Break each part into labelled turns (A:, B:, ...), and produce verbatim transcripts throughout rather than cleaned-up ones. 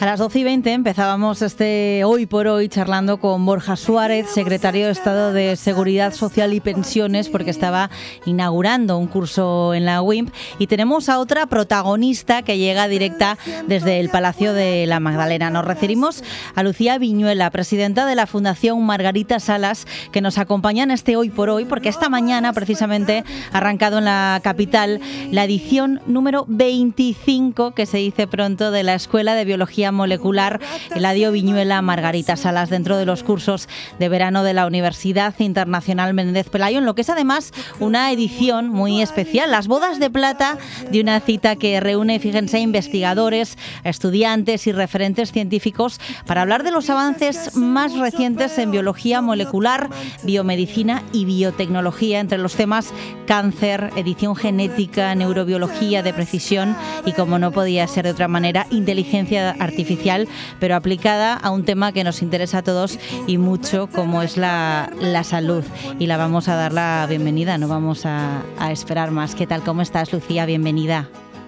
A: A las doce y veinte empezábamos este Hoy por Hoy charlando con Borja Suárez, secretario de Estado de Seguridad Social y Pensiones, porque estaba inaugurando un curso en la U I M P, y tenemos a otra protagonista que llega directa desde el Palacio de la Magdalena. Nos referimos a Lucía Viñuela, presidenta de la Fundación Margarita Salas, que nos acompaña en este Hoy por Hoy, porque esta mañana precisamente ha arrancado en la capital la edición número veinticinco, que se dice pronto, de la Escuela de Biología Molecular Eladio Viñuela Margarita Salas, dentro de los cursos de verano de la Universidad Internacional Menéndez Pelayo, en lo que es además una edición muy especial, las bodas de plata de una cita que reúne, fíjense, a investigadores, a estudiantes y referentes científicos para hablar de los avances más recientes en biología molecular, biomedicina y biotecnología, entre los temas cáncer, edición genética, neurobiología de precisión y, como no podía ser de otra manera, inteligencia artificial, pero aplicada a un tema que nos interesa a todos y mucho, como es la, la salud. Y la vamos a dar la bienvenida, no vamos a, a esperar más. ¿Qué tal? ¿Cómo estás, Lucía? Bienvenida.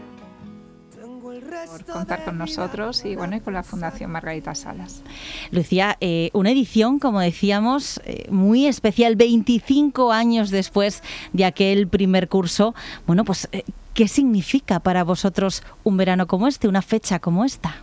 B: Por contar con nosotros y bueno y con la Fundación Margarita Salas.
A: Lucía, eh, una edición, como decíamos, eh, muy especial, veinticinco años después de aquel primer curso. Bueno, pues, eh, ¿qué significa para vosotros un verano como este, una fecha como esta?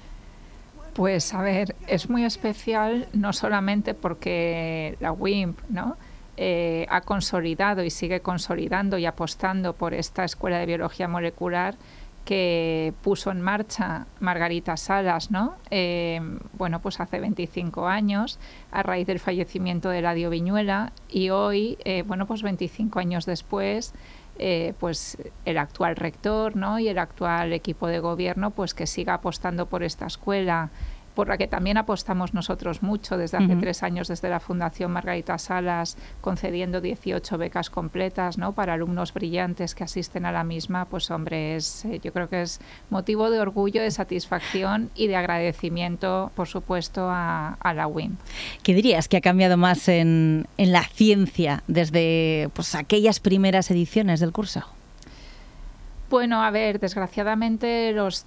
B: Pues a ver, es muy especial no solamente porque la U I M P, ¿no? Eh, ha consolidado y sigue consolidando y apostando por esta Escuela de Biología Molecular que puso en marcha Margarita Salas, ¿no? Eh, bueno, pues hace veinticinco años, a raíz del fallecimiento de Eladio Viñuela, y hoy, eh, bueno, pues veinticinco años después, eh, pues el actual rector, ¿no? Y el actual equipo de gobierno, pues que siga apostando por esta escuela, por la que también apostamos nosotros mucho desde hace uh-huh. tres años desde la Fundación Margarita Salas, concediendo dieciocho becas completas, ¿no? Para alumnos brillantes que asisten a la misma. Pues hombre, es, eh, yo creo que es motivo de orgullo, de satisfacción y de agradecimiento, por supuesto, a, a la U I M P.
A: ¿Qué dirías que ha cambiado más en, en la ciencia desde pues, aquellas primeras ediciones del curso?
B: Bueno, a ver, desgraciadamente los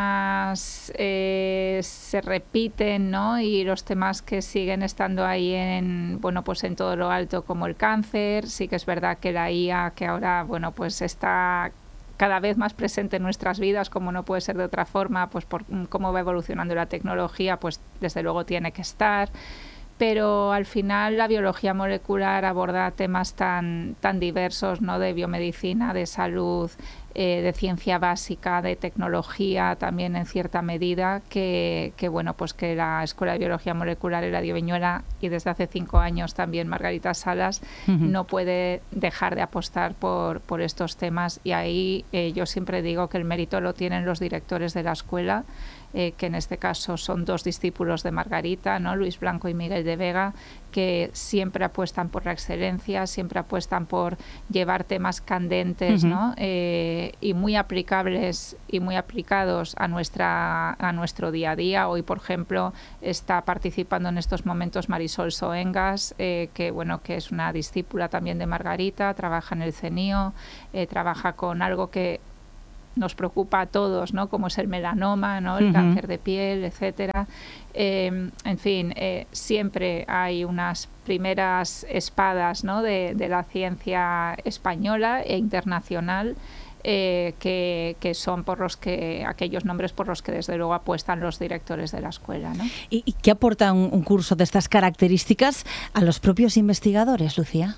B: temas eh, se repiten, ¿no? Y los temas que siguen estando ahí en, bueno, pues en todo lo alto, como el cáncer. Sí que es verdad que la I A, que ahora, bueno, pues está cada vez más presente en nuestras vidas, como no puede ser de otra forma, pues por cómo va evolucionando la tecnología, pues desde luego tiene que estar. Pero al final la biología molecular aborda temas tan, tan diversos, ¿no? De biomedicina, de salud, eh, de ciencia básica, de tecnología también en cierta medida, que, que bueno, pues que la Escuela de Biología Molecular Eladio Viñuela y desde hace cinco años también Margarita Salas uh-huh. no puede dejar de apostar por, por estos temas, y ahí eh, yo siempre digo que el mérito lo tienen los directores de la escuela, Eh, que en este caso son dos discípulos de Margarita, ¿no? Luis Blanco y Miguel de Vega, que siempre apuestan por la excelencia, siempre apuestan por llevar temas candentes, uh-huh. ¿no? Eh, y muy aplicables y muy aplicados a nuestra a nuestro día a día. Hoy, por ejemplo, está participando en estos momentos Marisol Soengas, eh, que bueno, que es una discípula también de Margarita, trabaja en el CENIO, eh, trabaja con algo que nos preocupa a todos, ¿no? Como es el melanoma, ¿no? El uh-huh. cáncer de piel, etcétera. Eh, en fin, eh, siempre hay unas primeras espadas, ¿no? de, de la ciencia española e internacional, eh, que, que son por los que aquellos nombres por los que desde luego apuestan los directores de la escuela, ¿no?
A: ¿Y, y qué aporta un, un curso de estas características a los propios investigadores, Lucía?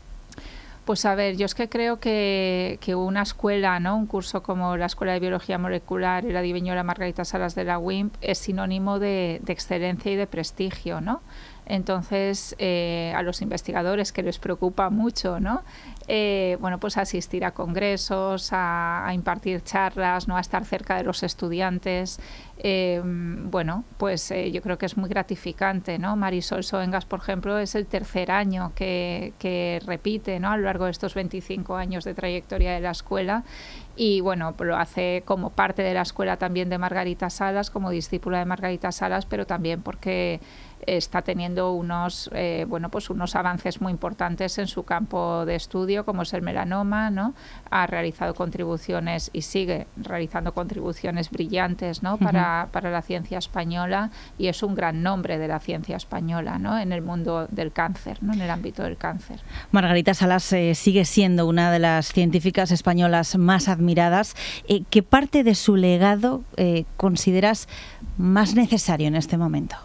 B: Pues a ver, yo es que creo que, que una escuela, ¿no? Un curso como la Escuela de Biología Molecular Eladio Viñuela Margarita Salas de la U I M P es sinónimo de, de excelencia y de prestigio, ¿no? Entonces, eh, a los investigadores, que les preocupa mucho, ¿no? Eh, bueno, pues asistir a congresos, a, a impartir charlas, ¿no? A estar cerca de los estudiantes. Eh, bueno, pues eh, yo creo que es muy gratificante, ¿no? Marisol Soengas, por ejemplo, es el tercer año que, que repite, ¿no? A lo largo de estos veinticinco años de trayectoria de la escuela. Y bueno, lo hace como parte de la escuela también de Margarita Salas, como discípula de Margarita Salas, pero también porque está teniendo unos, eh, bueno, pues unos avances muy importantes en su campo de estudio, como es el melanoma, ¿no? Ha realizado contribuciones y sigue realizando contribuciones brillantes, ¿no? para, uh-huh. para la ciencia española, y es un gran nombre de la ciencia española, ¿no? En el mundo del cáncer, ¿no? En el ámbito del cáncer.
A: Margarita Salas eh, sigue siendo una de las científicas españolas más admiradas. Eh, ¿Qué parte de su legado eh, consideras más necesario en este momento?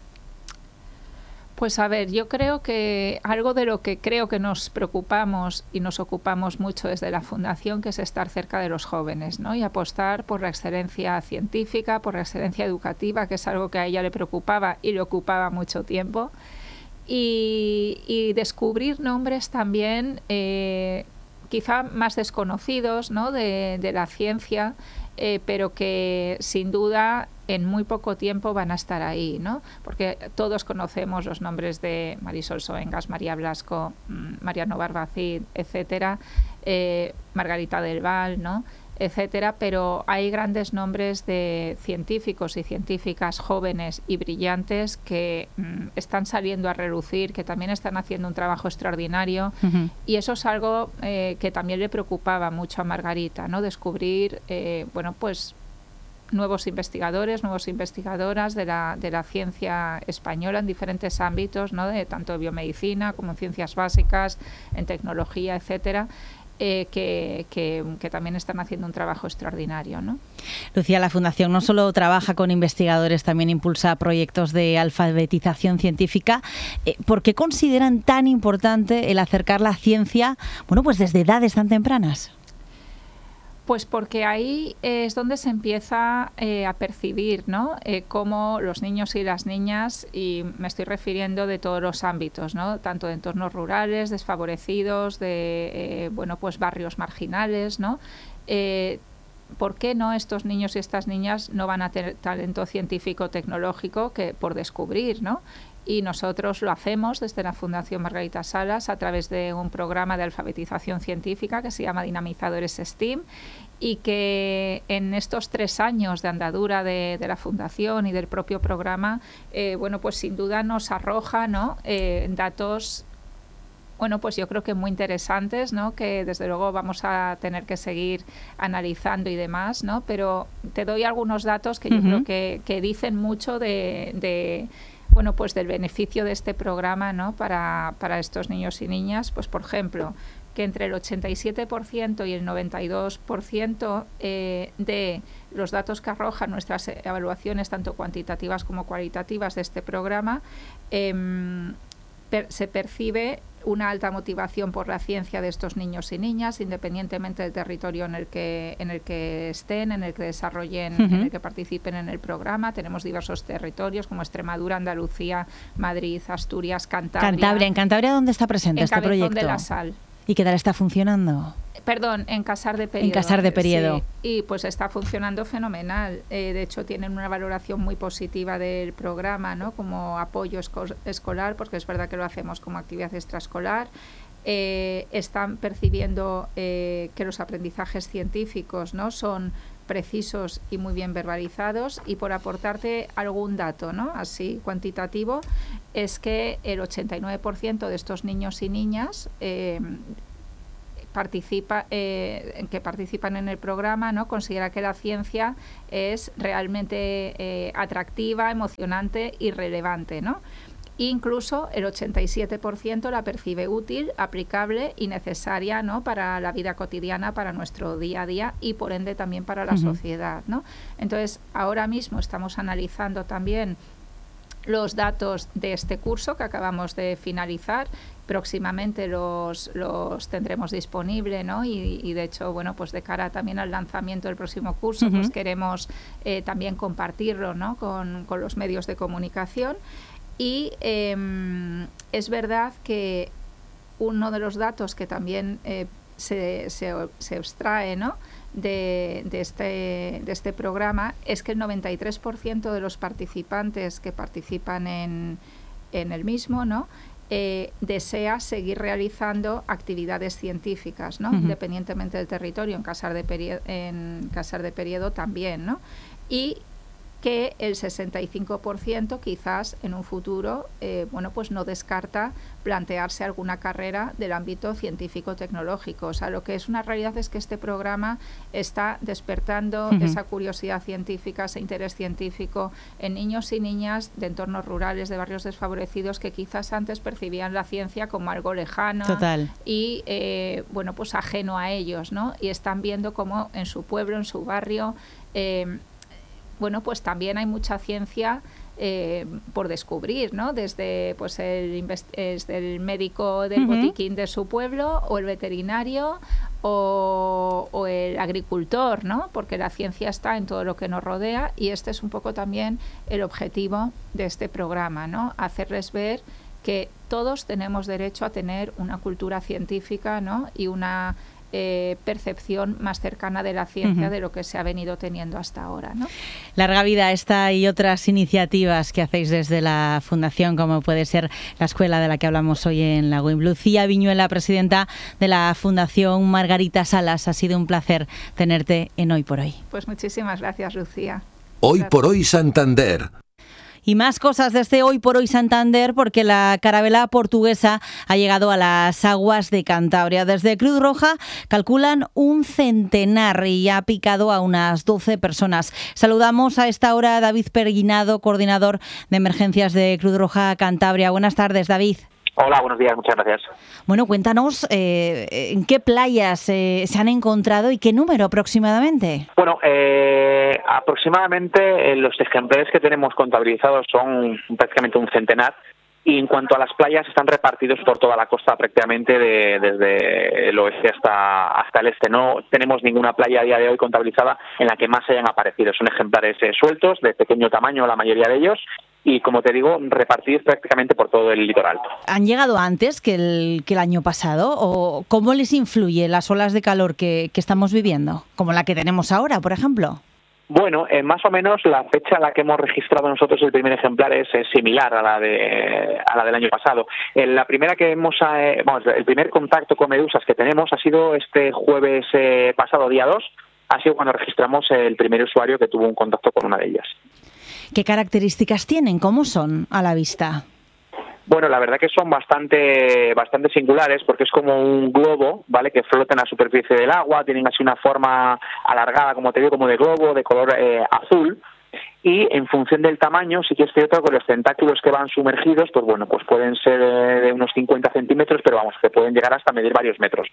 B: Pues a ver, yo creo que algo de lo que creo que nos preocupamos y nos ocupamos mucho desde la Fundación, que es estar cerca de los jóvenes, ¿no? Y apostar por la excelencia científica, por la excelencia educativa, que es algo que a ella le preocupaba y le ocupaba mucho tiempo. Y, y descubrir nombres también eh, quizá más desconocidos, ¿no? de, de la ciencia, eh, pero que sin duda en muy poco tiempo van a estar ahí, ¿no? Porque todos conocemos los nombres de Marisol Soengas, María Blasco, Mariano Barbacid, etcétera, eh, Margarita del Val, ¿no? etcétera, pero hay grandes nombres de científicos y científicas jóvenes y brillantes que mm, están saliendo a relucir, que también están haciendo un trabajo extraordinario, uh-huh. y eso es algo eh, que también le preocupaba mucho a Margarita, ¿no? Descubrir, eh, bueno, pues nuevos investigadores, nuevas investigadoras de la, de la ciencia española en diferentes ámbitos, ¿no? De tanto biomedicina como en ciencias básicas, en tecnología, etcétera. Eh, que, que, que también están haciendo un trabajo extraordinario, ¿no?
A: Lucía, la Fundación no solo trabaja con investigadores, también impulsa proyectos de alfabetización científica. Eh, ¿Por qué consideran tan importante el acercar la ciencia, bueno, pues desde edades tan tempranas?
B: Pues porque ahí es donde se empieza eh, a percibir, ¿no? Eh, cómo los niños y las niñas, y me estoy refiriendo de todos los ámbitos, ¿no? Tanto de entornos rurales, desfavorecidos, de eh, bueno, pues barrios marginales, ¿no? Eh, ¿Por qué no estos niños y estas niñas no van a tener talento científico tecnológico que por descubrir, ¿no? Y nosotros lo hacemos desde la Fundación Margarita Salas a través de un programa de alfabetización científica que se llama Dinamizadores STEAM, y que en estos tres años de andadura de, de la Fundación y del propio programa, eh, bueno, pues sin duda nos arroja, ¿no? eh, datos, bueno, pues yo creo que muy interesantes, ¿no? Que desde luego vamos a tener que seguir analizando y demás, ¿no? Pero te doy algunos datos que yo uh-huh. creo que, que dicen mucho de... de bueno, pues del beneficio de este programa, ¿no? para, para estos niños y niñas. Pues, por ejemplo, que entre el ochenta y siete por ciento y el noventa y dos por ciento eh, de los datos que arrojan nuestras evaluaciones, tanto cuantitativas como cualitativas de este programa, eh, per, se percibe una alta motivación por la ciencia de estos niños y niñas, independientemente del territorio en el que en el que estén, en el que desarrollen, uh-huh. en el que participen en el programa. Tenemos diversos territorios como Extremadura, Andalucía, Madrid, Asturias, Cantabria.
A: Cantabria, ¿en Cantabria dónde está presente
B: en
A: este
B: Cabezón
A: proyecto?
B: De la Sal.
A: ¿Y qué tal está funcionando?
B: Perdón, en Casar de Periedo.
A: En Casar de Periedo.
B: Sí, y pues está funcionando fenomenal. Eh, de hecho, tienen una valoración muy positiva del programa, ¿no? Como apoyo esco- escolar, porque es verdad que lo hacemos como actividad extraescolar. Eh, están percibiendo eh, que los aprendizajes científicos, ¿no? son precisos y muy bien verbalizados. Y por aportarte algún dato, ¿no? así cuantitativo, es que el ochenta y nueve por ciento de estos niños y niñas eh, participa, eh, que participan en el programa, ¿no? considera que la ciencia es realmente eh, atractiva, emocionante y relevante, ¿no? Incluso el ochenta y siete por ciento la percibe útil, aplicable y necesaria, ¿no? para la vida cotidiana, para nuestro día a día y por ende también para la uh-huh. sociedad, ¿no? Entonces, ahora mismo estamos analizando también los datos de este curso que acabamos de finalizar. Próximamente los, los tendremos disponible, ¿no? Y, y de hecho, bueno, pues de cara también al lanzamiento del próximo curso, uh-huh. pues queremos eh, también compartirlo, ¿no? con, con los medios de comunicación. Y eh, es verdad que uno de los datos que también eh, se, se, se extrae, ¿no? de, de, este, de este programa es que el noventa y tres por ciento de los participantes que participan en, en el mismo, ¿no? Eh, desea seguir realizando actividades científicas, ¿no? Uh-huh. Independientemente del territorio, en Casar de Periedo, en Casar de Periedo también, ¿no? Y que el sesenta y cinco por ciento quizás en un futuro eh, bueno, pues no descarta plantearse alguna carrera del ámbito científico-tecnológico. O sea, lo que es una realidad es que este programa está despertando uh-huh. esa curiosidad científica, ese interés científico en niños y niñas de entornos rurales, de barrios desfavorecidos, que quizás antes percibían la ciencia como algo lejano
A: Total.
B: y eh, bueno, pues ajeno a ellos, ¿no? Y están viendo cómo en su pueblo, en su barrio, eh, bueno, pues también hay mucha ciencia eh, por descubrir, ¿no? Desde pues el, desde el médico del uh-huh. botiquín de su pueblo, o el veterinario, o, o el agricultor, ¿no? Porque la ciencia está en todo lo que nos rodea, y este es un poco también el objetivo de este programa, ¿no? Hacerles ver que todos tenemos derecho a tener una cultura científica, ¿no? Y una Eh, percepción más cercana de la ciencia uh-huh. de lo que se ha venido teniendo hasta ahora, ¿no?
A: Larga vida esta y otras iniciativas que hacéis desde la Fundación, como puede ser la escuela de la que hablamos hoy en la W I M. Lucía Viñuela, presidenta de la Fundación Margarita Salas, ha sido un placer tenerte en Hoy por Hoy.
B: Pues muchísimas gracias, Lucía.
C: Hoy
B: gracias.
C: por Hoy Santander.
A: Y más cosas de este Hoy por Hoy Santander, porque la carabela portuguesa ha llegado a las aguas de Cantabria. Desde Cruz Roja calculan un centenar y ha picado a unas doce personas. Saludamos a esta hora a David Perguinado, coordinador de emergencias de Cruz Roja Cantabria. Buenas tardes, David.
D: Hola, buenos días, muchas gracias.
A: Bueno, cuéntanos eh, en qué playas eh, se han encontrado y qué número aproximadamente.
D: Bueno, eh, aproximadamente eh, los ejemplares que tenemos contabilizados son prácticamente un centenar, y en cuanto a las playas están repartidos por toda la costa prácticamente de, desde el oeste hasta, hasta el este. No tenemos ninguna playa a día de hoy contabilizada en la que más hayan aparecido. Son ejemplares eh, sueltos, de pequeño tamaño la mayoría de ellos, y, como te digo, repartidos prácticamente por todo el litoral.
A: ¿Han llegado antes que el, que el año pasado? ¿O cómo les influye las olas de calor que, que estamos viviendo? Como la que tenemos ahora, por ejemplo.
D: Bueno, eh, más o menos la fecha a la que hemos registrado nosotros el primer ejemplar es eh, similar a la de a la del año pasado. Eh, la primera que hemos, eh, vamos, el primer contacto con medusas que tenemos ha sido este jueves eh, pasado, día dos, ha sido cuando registramos el primer usuario que tuvo un contacto con una de ellas.
A: ¿Qué características tienen? ¿Cómo son a la vista?
D: Bueno, la verdad que son bastante bastante singulares, porque es como un globo, ¿vale?, que flota en la superficie del agua. Tienen así una forma alargada, como te digo, como de globo, de color eh, azul, y en función del tamaño, sí que es cierto que los tentáculos que van sumergidos, pues bueno, pues pueden ser de unos cincuenta centímetros, pero vamos, que pueden llegar hasta medir varios metros.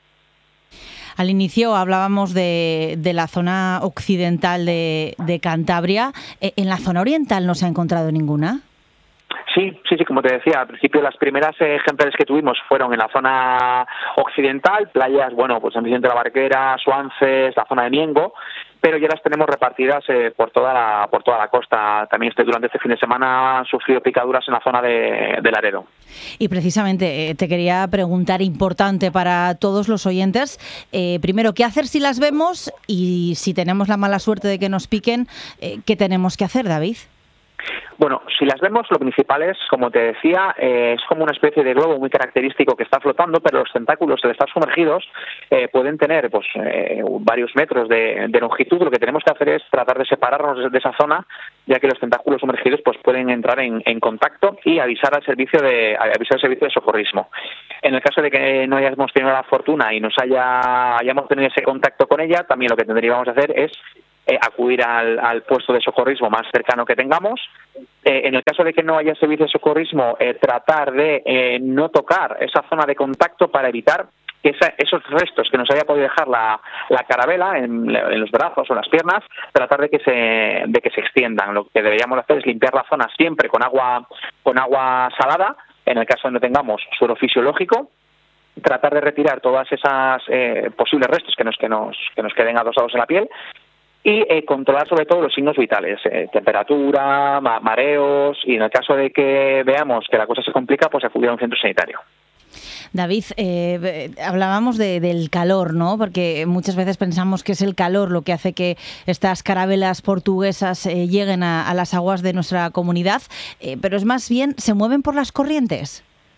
A: Al inicio hablábamos de, de la zona occidental de, de Cantabria. ¿En la zona oriental no se ha encontrado ninguna?
D: Sí, sí, sí, como te decía, al principio las primeras ejemplares que tuvimos fueron en la zona occidental, playas, bueno, pues en Vicente de la Barquera, Suances, la zona de Miengo, pero ya las tenemos repartidas eh, por toda la por toda la costa. También este, durante este fin de semana han sufrido picaduras en la zona de, de Laredo.
A: Y precisamente eh, te quería preguntar, importante para todos los oyentes, eh, primero, ¿qué hacer si las vemos? Y si tenemos la mala suerte de que nos piquen, eh, ¿qué tenemos que hacer, David?
D: Bueno, si las vemos, lo principal es, como te decía, eh, es como una especie de globo muy característico que está flotando, pero los tentáculos, al estar sumergidos, eh, pueden tener pues eh, varios metros de, de longitud. Lo que tenemos que hacer es tratar de separarnos de esa zona, ya que los tentáculos sumergidos pues pueden entrar en, en contacto y avisar al servicio de avisar al servicio de socorrismo. En el caso de que no hayamos tenido la fortuna y nos haya hayamos tenido ese contacto con ella, también lo que tendríamos que hacer es Eh, acudir al, al puesto de socorrismo más cercano que tengamos. Eh, en el caso de que no haya servicio de socorrismo, eh, tratar de eh, no tocar esa zona de contacto para evitar que esa, esos restos que nos haya podido dejar la, la carabela en, en los brazos o las piernas, tratar de que se de que se extiendan. Lo que deberíamos hacer es limpiar la zona siempre con agua con agua salada, en el caso de no tengamos suelo fisiológico. Tratar de retirar todas esas eh, posibles restos que nos que nos que nos queden adosados en la piel. Y eh, controlar sobre todo los signos vitales, eh, temperatura, ma- mareos, y en el caso de que veamos que la cosa se complica, pues acudir a un centro sanitario.
A: David, eh, hablábamos de, del calor, ¿no? Porque muchas veces pensamos que es el calor lo que hace que estas carabelas portuguesas eh, lleguen a, a las aguas de nuestra comunidad, eh, pero es más bien, ¿se mueven por las corrientes?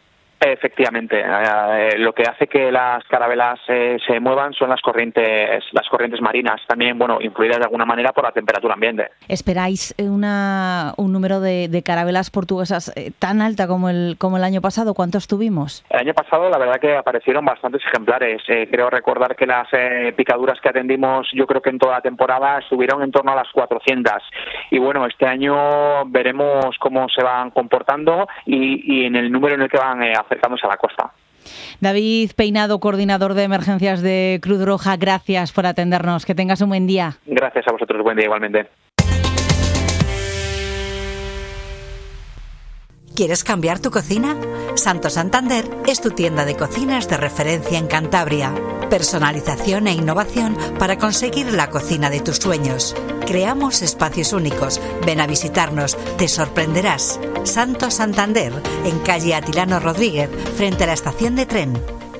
D: Efectivamente, eh, lo que hace que las carabelas eh, se muevan son las corrientes, las corrientes marinas, también, bueno, influidas de alguna manera por la temperatura ambiente.
A: ¿Esperáis una, un número de, de carabelas portuguesas eh, tan alta como el, como el año pasado? ¿Cuántos tuvimos?
D: El año pasado, la verdad que aparecieron bastantes ejemplares. Eh, creo recordar que las eh, picaduras que atendimos, yo creo que en toda la temporada, estuvieron en torno a las cuatrocientas. Y bueno, este año veremos cómo se van comportando y, y en el número en el que van eh, acercándose a la costa.
A: David Peinado, coordinador de emergencias de Cruz Roja, gracias por atendernos. Que tengas un buen día.
D: Gracias a vosotros, buen día igualmente.
C: ¿Quieres cambiar tu cocina? Santo Santander es tu tienda de cocinas de referencia en Cantabria. Personalización e innovación para conseguir la cocina de tus sueños. Creamos espacios únicos. Ven a visitarnos, te sorprenderás. Santo Santander, en calle Atilano Rodríguez, frente a la estación de tren.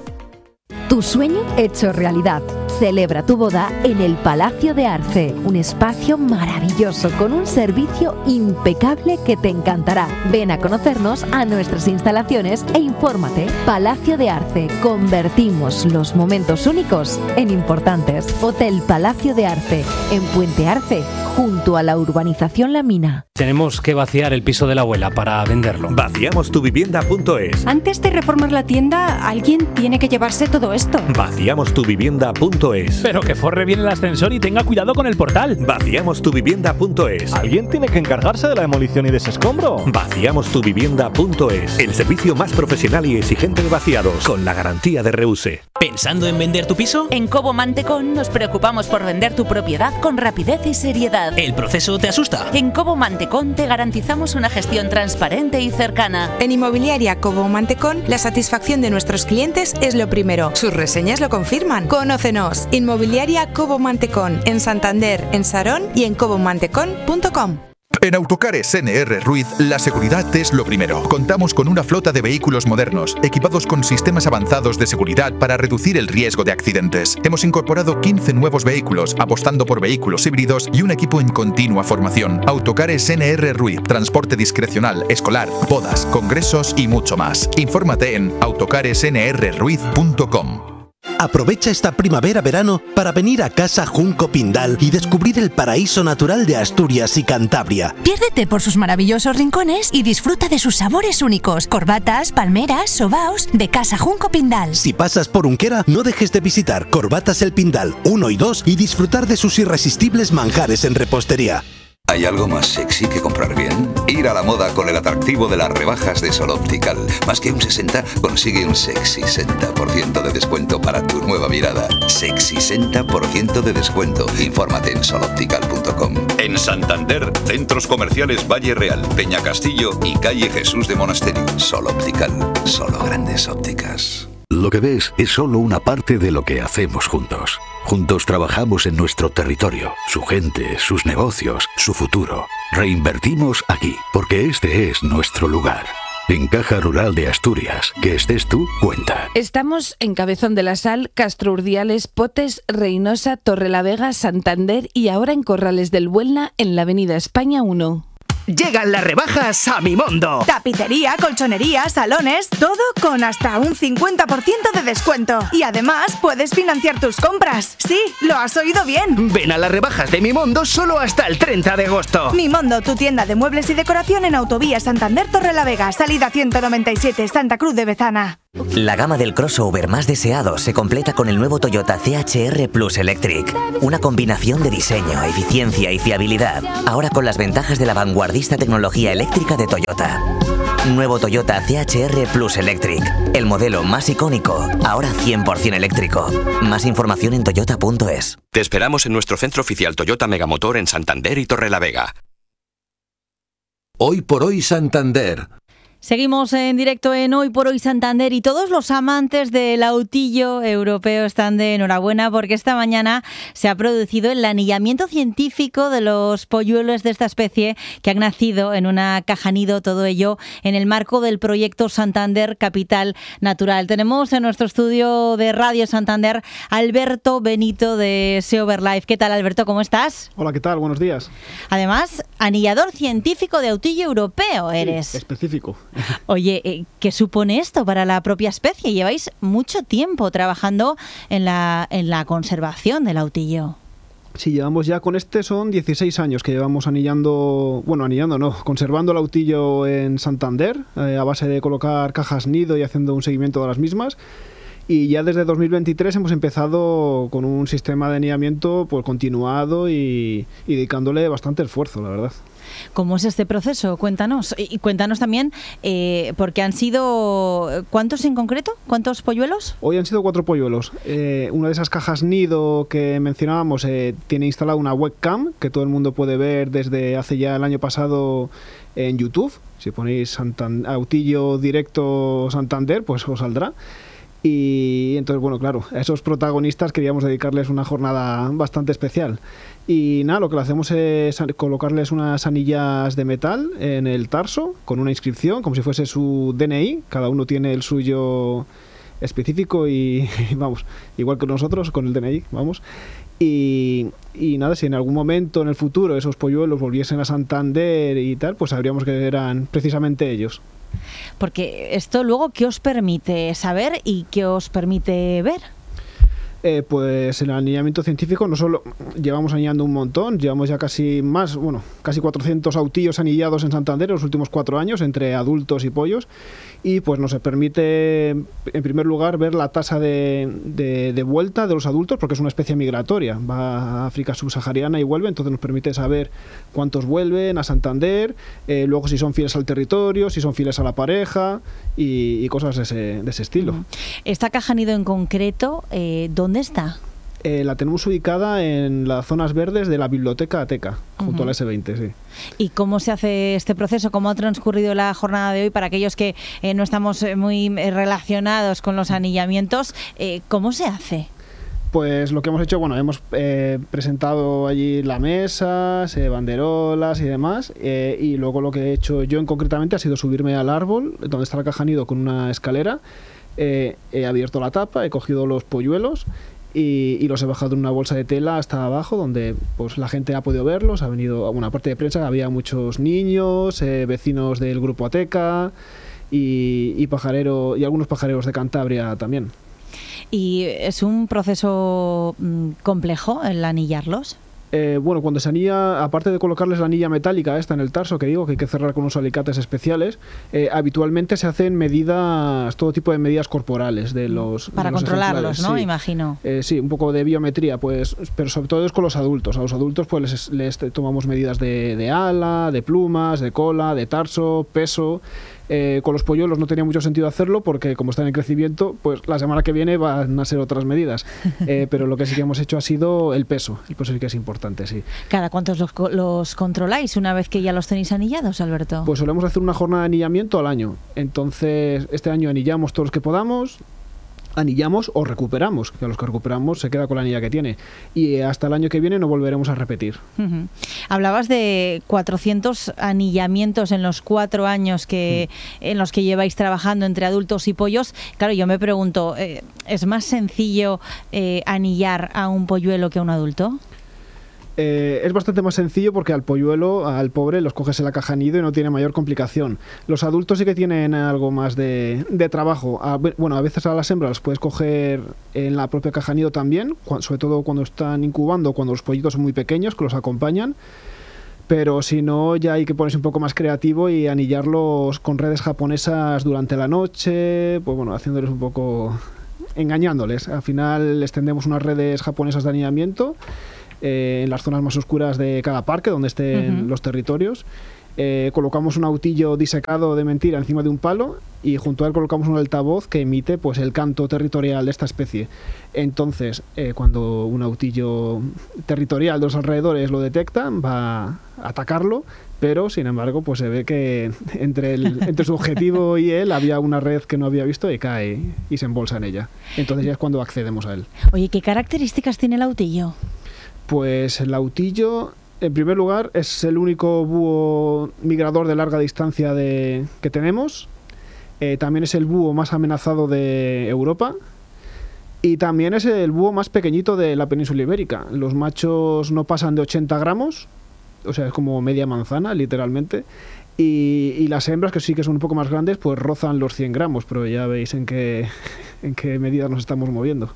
E: Tu sueño hecho realidad. Celebra tu boda en el Palacio de Arce, un espacio maravilloso con un servicio impecable que te encantará. Ven a conocernos a nuestras instalaciones e infórmate. Palacio de Arce, convertimos los momentos únicos en importantes. Hotel Palacio de Arce, en Puente Arce, junto a la urbanización La Mina.
F: Tenemos que vaciar el piso de la abuela para venderlo.
G: vaciamos tu vivienda punto es.
H: Antes de reformar la tienda, alguien tiene que llevarse todo esto.
G: vaciamos tu vivienda punto es.
I: Pero que forre bien el ascensor y tenga cuidado con el portal.
G: vaciamos tu vivienda punto es.
J: Alguien tiene que encargarse de la demolición y desescombro.
G: vaciamos tu vivienda punto es. El servicio más profesional y exigente de vaciados, con la garantía de Reuse.
K: ¿Pensando en vender tu piso?
L: En Cobo Mantecón nos preocupamos por vender tu propiedad con rapidez y seriedad.
K: ¿El proceso te asusta?
L: En Cobo Mantecón te garantizamos una gestión transparente y cercana.
M: En Inmobiliaria Cobo Mantecón, la satisfacción de nuestros clientes es lo primero. Sus reseñas lo confirman. Conócenos. Inmobiliaria Cobo Mantecón, en Santander, en Sarón y en cobo mantecón punto com.
N: En Autocares N R Ruiz, la seguridad es lo primero. Contamos con una flota de vehículos modernos, equipados con sistemas avanzados de seguridad para reducir el riesgo de accidentes. Hemos incorporado quince nuevos vehículos, apostando por vehículos híbridos y un equipo en continua formación. Autocares N R Ruiz, transporte discrecional, escolar, bodas, congresos y mucho más. Infórmate en autocares n r ruiz punto com.
O: Aprovecha esta primavera-verano para venir a Casa Junco Pindal y descubrir el paraíso natural de Asturias y Cantabria.
P: Piérdete por sus maravillosos rincones y disfruta de sus sabores únicos. Corbatas, palmeras, sobaos de Casa Junco Pindal.
O: Si pasas por Unquera, no dejes de visitar Corbatas El Pindal uno y dos y disfrutar de sus irresistibles manjares en repostería.
Q: ¿Hay algo más sexy que comprar bien? Ir a la moda con el atractivo de las rebajas de Sol Optical. Más que un sesenta, consigue un sexy sesenta por ciento de descuento para tu nueva mirada. Sexy sesenta por ciento de descuento. Infórmate en sol optical punto com.
R: En Santander, centros comerciales Valle Real, Peña Castillo y calle Jesús de Monasterio.
Q: Sol Optical, solo grandes ópticas.
S: Lo que ves es solo una parte de lo que hacemos juntos. Juntos trabajamos en nuestro territorio, su gente, sus negocios, su futuro. Reinvertimos aquí, porque este es nuestro lugar. En Caja Rural de Asturias, que estés tú, cuenta.
T: Estamos en Cabezón de la Sal, Castro Urdiales, Potes, Reynosa, Torrelavega, Santander y ahora en Corrales del Buelna, en la Avenida España uno.
U: Llegan las rebajas a Mimondo.
V: Tapicería, colchonería, salones, todo con hasta un cincuenta por ciento de descuento. Y además puedes financiar tus compras. Sí, lo has oído bien.
U: Ven a las rebajas de Mimondo solo hasta el treinta de agosto.
V: Mimondo, tu tienda de muebles y decoración en Autovía Santander Torrelavega, salida ciento noventa y siete, Santa Cruz de Bezana.
W: La gama del crossover más deseado se completa con el nuevo Toyota C H R Plus Electric. Una combinación de diseño, eficiencia y fiabilidad. Ahora con las ventajas de la vanguardista tecnología eléctrica de Toyota. Nuevo Toyota C H R Plus Electric. El modelo más icónico, ahora cien por ciento eléctrico. Más información en toyota punto es.
X: Te esperamos en nuestro centro oficial Toyota Megamotor en Santander y Torrelavega.
Y: Hoy por hoy Santander.
A: Seguimos en directo en Hoy por Hoy Santander y todos los amantes del autillo europeo están de enhorabuena porque esta mañana se ha producido el anillamiento científico de los polluelos de esta especie que han nacido en una caja nido, todo ello en el marco del proyecto Santander Capital Natural. Tenemos en nuestro estudio de Radio Santander Alberto Benito de Seoverlife. ¿Qué tal, Alberto? ¿Cómo estás?
Z: Hola, ¿qué tal? Buenos días.
A: Además, anillador científico de autillo europeo eres.
Z: Sí, específico.
A: Oye, ¿qué supone esto para la propia especie? Lleváis mucho tiempo trabajando en la, en la conservación del autillo.
B: Sí, llevamos ya con este, son dieciséis años que llevamos anillando, bueno, anillando no, conservando el autillo en Santander, eh, a base de colocar cajas nido y haciendo un seguimiento de las mismas. Y ya desde dos mil veintitrés hemos empezado con un sistema de anillamiento pues continuado y, y dedicándole bastante esfuerzo, la verdad.
A: ¿Cómo es este proceso? Cuéntanos. Y cuéntanos también, eh, porque han sido... ¿Cuántos en concreto? ¿Cuántos polluelos?
B: Hoy han sido cuatro polluelos. Eh, una de esas cajas nido que mencionábamos eh, tiene instalada una webcam que todo el mundo puede ver desde hace ya el año pasado en YouTube. Si ponéis Santan- Autillo Directo Santander, pues os saldrá. Y entonces, bueno, claro, a esos protagonistas queríamos dedicarles una jornada bastante especial. Y nada, lo que le hacemos es colocarles unas anillas de metal en el tarso con una inscripción, como si fuese su D N I. Cada uno tiene el suyo específico y, vamos, igual que nosotros con el D N I, vamos. Y, y nada, si en algún momento en el futuro esos polluelos volviesen a Santander y tal, pues sabríamos que eran precisamente ellos.
A: Porque esto luego, ¿qué os permite saber y qué os permite ver?
B: Eh, pues en el anillamiento científico no solo llevamos anillando un montón, llevamos ya casi más, bueno, casi cuatrocientos autillos anillados en Santander en los últimos cuatro años, entre adultos y pollos, y pues nos permite, en primer lugar, ver la tasa de, de, de vuelta de los adultos, porque es una especie migratoria, va a África subsahariana y vuelve, entonces nos permite saber cuántos vuelven a Santander, eh, luego si son fieles al territorio, si son fieles a la pareja y, y cosas de ese, de ese estilo.
A: Esta caja nido en concreto, eh, ¿dónde está?
B: Eh, la tenemos ubicada en las zonas verdes de la biblioteca Ateca, junto uh-huh. a la ese veinte, sí.
A: ¿Y cómo se hace este proceso? ¿Cómo ha transcurrido la jornada de hoy para aquellos que eh, no estamos muy relacionados con los anillamientos? Eh, ¿Cómo se hace?
B: Pues lo que hemos hecho, bueno, hemos eh, presentado allí la mesa, eh, banderolas y demás, eh, y luego lo que he hecho yo en concretamente ha sido subirme al árbol, donde está la caja nido con una escalera, eh, he abierto la tapa, he cogido los polluelos y, y los he bajado en una bolsa de tela hasta abajo, donde pues la gente ha podido verlos, ha venido a una parte de prensa, había muchos niños, eh, vecinos del grupo Ateca y, y, pajarero, y algunos pajareros de Cantabria también.
A: ¿Y es un proceso mmm, complejo el anillarlos?
B: Eh, bueno, cuando se anilla, aparte de colocarles la anilla metálica esta en el tarso, que digo que hay que cerrar con unos alicates especiales, eh, habitualmente se hacen medidas, todo tipo de medidas corporales de los
A: Para
B: de los
A: controlarlos, ¿no?
B: Sí.
A: Imagino.
B: Eh, sí, un poco de biometría, pues, pero sobre todo es con los adultos. A los adultos pues les, les tomamos medidas de, de ala, de plumas, de cola, de tarso, peso. Eh, con los polluelos no tenía mucho sentido hacerlo porque como están en crecimiento, pues la semana que viene van a ser otras medidas. Eh, pero lo que sí que hemos hecho ha sido el peso. El peso sí que es importante, sí.
A: ¿Cada cuántos los, los controláis una vez que ya los tenéis anillados, Alberto?
B: Pues solemos hacer una jornada de anillamiento al año. Entonces, este año anillamos todos los que podamos, anillamos o recuperamos, que a los que recuperamos se queda con la anilla que tiene, y hasta el año que viene no volveremos a repetir.
A: Uh-huh. Hablabas de cuatrocientos anillamientos en los cuatro años que uh-huh. en los que lleváis trabajando entre adultos y pollos. Claro, yo me pregunto, eh, ¿es más sencillo eh, anillar a un polluelo que a un adulto?
B: Eh, es bastante más sencillo porque al polluelo, al pobre, los coges en la caja nido y no tiene mayor complicación. Los adultos sí que tienen algo más de, de trabajo. A, bueno, a veces a las hembras las puedes coger en la propia caja nido también, cu- sobre todo cuando están incubando, cuando los pollitos son muy pequeños, que los acompañan. Pero si no, ya hay que ponerse un poco más creativo y anillarlos con redes japonesas durante la noche, pues bueno, haciéndoles un poco, engañándoles. Al final les tendemos unas redes japonesas de anillamiento Eh, en las zonas más oscuras de cada parque donde estén uh-huh. los territorios. Eh, colocamos un autillo disecado de mentira encima de un palo y junto a él colocamos un altavoz que emite pues el canto territorial de esta especie. Entonces, eh, cuando un autillo territorial de los alrededores lo detecta, va a atacarlo, pero sin embargo pues se ve que entre, el, entre su objetivo y él había una red que no había visto y cae y se embolsa en ella. Entonces ya es cuando accedemos a él.
A: Oye, ¿qué características tiene el autillo?
B: Pues el autillo, en primer lugar, es el único búho migrador de larga distancia de, que tenemos. Eh, también es el búho más amenazado de Europa. Y también es el búho más pequeñito de la península ibérica. Los machos no pasan de ochenta gramos, o sea, es como media manzana, literalmente. Y, y las hembras, que sí que son un poco más grandes, pues rozan los cien gramos, pero ya veis en qué, en qué medida nos estamos moviendo.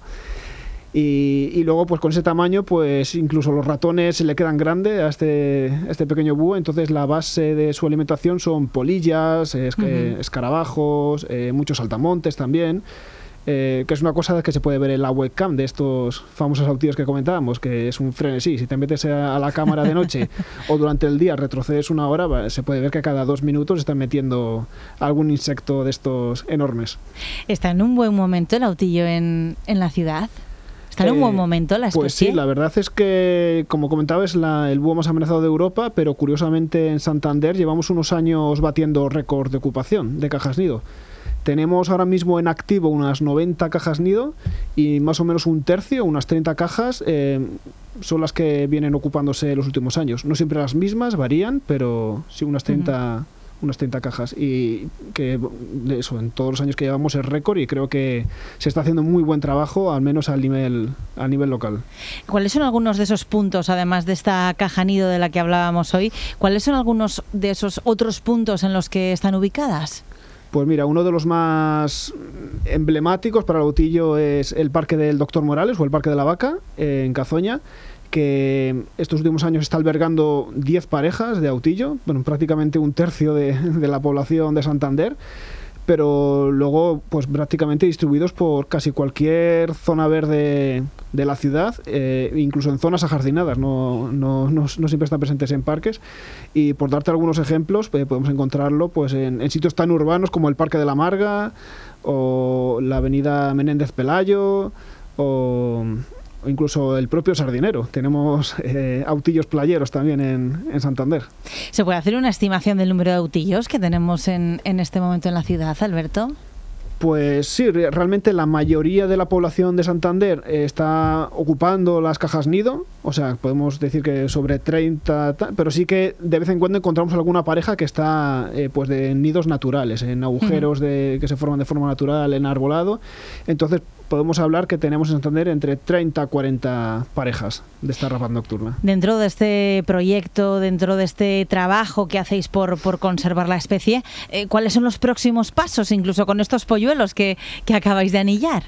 B: Y, y luego, pues con ese tamaño, pues incluso los ratones se le quedan grandes a este, a este pequeño búho. Entonces la base de su alimentación son polillas, es, uh-huh. escarabajos, eh, muchos saltamontes también. Eh, que es una cosa que se puede ver en la webcam de estos famosos autillos que comentábamos, que es un frenesí. Si te metes a la cámara de noche o durante el día retrocedes una hora, se puede ver que cada dos minutos están metiendo algún insecto de estos enormes.
A: ¿Está en un buen momento el autillo en, en la ciudad? ¿Está en un buen momento la especie?
B: Pues sí, la verdad es que, como comentaba, es la, el búho más amenazado de Europa, pero curiosamente en Santander llevamos unos años batiendo récord de ocupación de cajas nido. Tenemos ahora mismo en activo unas noventa cajas nido y más o menos un tercio, unas treinta cajas, eh, son las que vienen ocupándose los últimos años. No siempre las mismas, varían, pero sí unas treinta... Uh-huh. unas treinta cajas, y que eso en todos los años que llevamos es récord, y creo que se está haciendo muy buen trabajo, al menos al nivel a nivel local.
A: ¿Cuáles son algunos de esos puntos, además de esta caja nido de la que hablábamos hoy, cuáles son algunos de esos otros puntos en los que están ubicadas?
B: Pues mira, uno de los más emblemáticos para el autillo es el Parque del Doctor Morales, o el Parque de la Vaca, eh, en Cazoña, que estos últimos años está albergando diez parejas de autillo, bueno, prácticamente un tercio de, de la población de Santander, pero luego pues prácticamente distribuidos por casi cualquier zona verde de la ciudad, eh, incluso en zonas ajardinadas, no, no, no, no siempre están presentes en parques. Y por darte algunos ejemplos, eh, podemos encontrarlo pues en, en sitios tan urbanos como el Parque de la Marga, o la avenida Menéndez Pelayo, o... o incluso el propio Sardinero. Tenemos eh, autillos playeros también en, en Santander.
A: ¿Se puede hacer una estimación del número de autillos que tenemos en, en este momento en la ciudad, Alberto?
B: Pues sí, realmente la mayoría de la población de Santander eh, está ocupando las cajas nido, o sea, podemos decir que sobre treinta, pero sí que de vez en cuando encontramos alguna pareja que está eh, pues de nidos naturales, en agujeros de, que se forman de forma natural, en arbolado. Entonces podemos hablar que tenemos en Santander entre treinta a cuarenta parejas de esta rapaz nocturna.
A: Dentro de este proyecto, dentro de este trabajo que hacéis por, por conservar la especie, eh, ¿cuáles son los próximos pasos, incluso con estos polluelos que, que acabáis de anillar?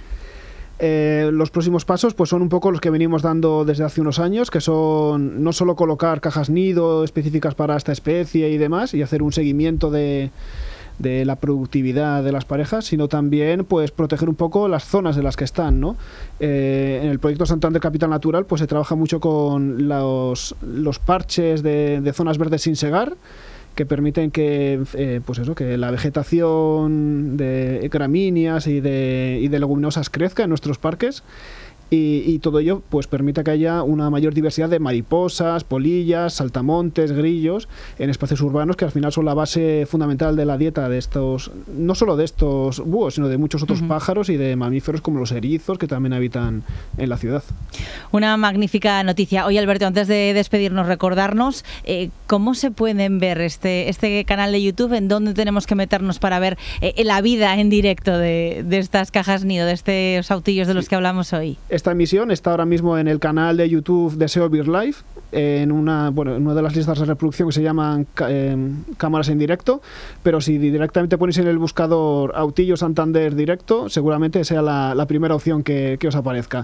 B: Eh, los próximos pasos pues son un poco los que venimos dando desde hace unos años, que son no solo colocar cajas nido específicas para esta especie y demás, y hacer un seguimiento de... de la productividad de las parejas, sino también pues proteger un poco las zonas de las que están, ¿no? Eh, en el proyecto Santander Capital Natural pues se trabaja mucho con los, los parches de, de zonas verdes sin segar, que permiten que eh, pues eso, que la vegetación de gramíneas y de, y de leguminosas crezca en nuestros parques. Y, y todo ello pues permite que haya una mayor diversidad de mariposas, polillas, saltamontes, grillos en espacios urbanos, que al final son la base fundamental de la dieta de estos, no solo de estos búhos, sino de muchos otros uh-huh. pájaros y de mamíferos como los erizos, que también habitan en la ciudad. Una
A: magnífica noticia. Oye, Alberto, antes de despedirnos, recordarnos eh, cómo se pueden ver este, este canal de YouTube, en dónde tenemos que meternos para ver eh, la vida en directo de, de estas cajas nido, de estos autillos de los que hablamos hoy.
B: Esta emisión está ahora mismo en el canal de YouTube de SEO BirdLife, en una, bueno, en una de las listas de reproducción que se llaman eh, cámaras en directo, pero si directamente ponéis en el buscador Autillo Santander Directo, seguramente sea la, la primera opción que, que os aparezca.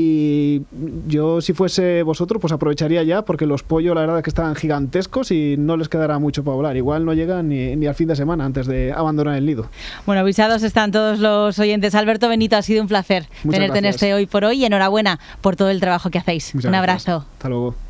B: Y yo, si fuese vosotros, pues aprovecharía ya, porque los pollos la verdad es que están gigantescos y no les quedará mucho para volar. Igual no llegan ni, ni al fin de semana antes de abandonar el nido.
A: Bueno, avisados están todos los oyentes. Alberto Benito, ha sido un placer Muchas tenerte gracias. en este Hoy por Hoy, y enhorabuena por todo el trabajo que hacéis. Muchas Un abrazo.
B: Gracias. Hasta luego.